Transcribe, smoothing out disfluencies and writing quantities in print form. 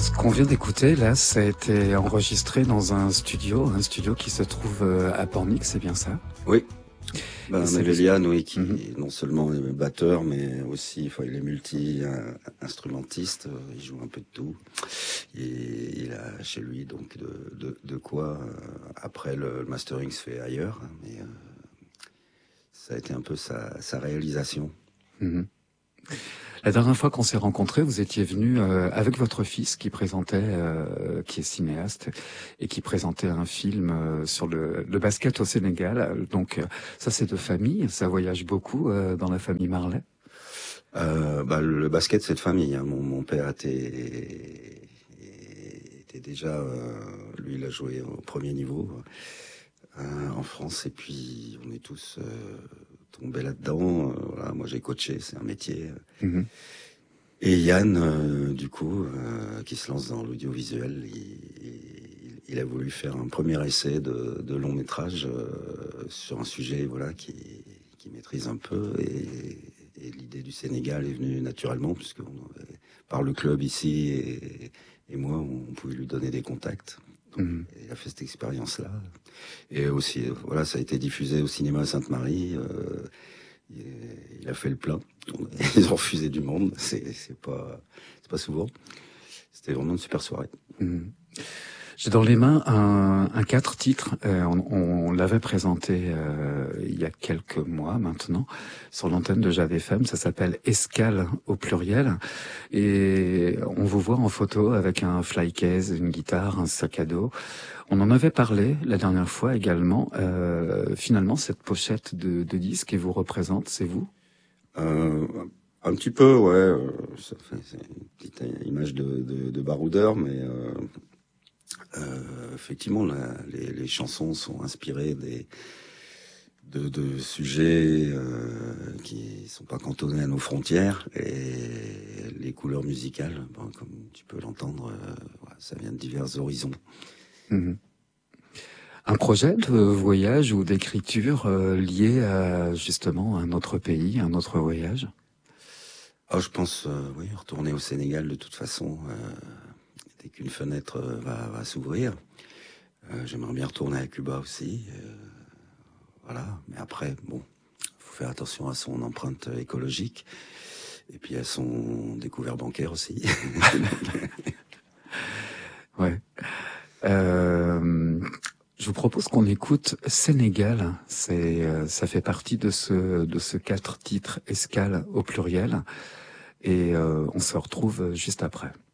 Ce qu'on vient d'écouter, là, ça a été enregistré dans un studio qui se trouve à Pornic, c'est bien ça? Oui. Mevelian, oui, qui Mhm. non seulement est batteur, mais aussi, enfin, il est multi-instrumentiste, il joue un peu de tout. Et il a chez lui donc de quoi. Après, le mastering se fait ailleurs, hein, mais ça a été un peu sa réalisation. Mhm. La dernière fois qu'on s'est rencontrés, vous étiez venu avec votre fils qui présentait, qui est cinéaste et qui présentait un film sur le basket au Sénégal. Donc ça, c'est de famille, ça voyage beaucoup dans la famille Marley. Le basket, c'est de famille, hein. Mon père était déjà, lui, il a joué au premier niveau en France, et puis on est tous tombés là-dedans. Voilà, moi, j'ai coaché, c'est un métier. Mhm. Et Yann, du coup, qui se lance dans l'audiovisuel, il a voulu faire un premier essai de long métrage sur un sujet, voilà, qui maîtrise un peu. Et l'idée du Sénégal est venue naturellement, puisque par le club ici et moi, on pouvait lui donner des contacts. Donc, Mhm. il a fait cette expérience-là. Et aussi, voilà, ça a été diffusé au cinéma Sainte-Marie. Il a fait le plein. Ils ont refusé du monde. C'est pas souvent. C'était vraiment une super soirée. Mhm. J'ai dans les mains un 4 titres. On l'avait présenté il y a quelques mois maintenant sur l'antenne de Jave FM. Ça s'appelle Escale au pluriel. Et on vous voit en photo avec un fly case, une guitare, un sac à dos. On en avait parlé la dernière fois également. Finalement, cette pochette de disque qui vous représente, c'est vous? Euh, un petit peu, ouais. C'est une petite image de baroudeur, mais effectivement, les chansons sont inspirées de sujets qui sont pas cantonnés à nos frontières, et les couleurs musicales, bon, comme tu peux l'entendre, ouais, ça vient de divers horizons. Mhm. Un projet de voyage ou d'écriture lié à justement un autre pays, un autre voyage? Ah, je pense, oui, retourner au Sénégal de toute façon, dès qu'une fenêtre va s'ouvrir. J'aimerais bien retourner à Cuba aussi. Voilà, mais après, bon, faut faire attention à son empreinte écologique et puis à son découvert bancaire aussi. Ouais. Je vous propose qu'on écoute Sénégal. Ça fait partie de ce 4 titres Escale au pluriel. Et on se retrouve juste après.